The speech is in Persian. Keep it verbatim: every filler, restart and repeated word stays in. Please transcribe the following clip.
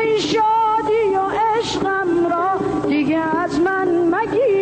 این شادی و عشقم را دیگه از من مگیر.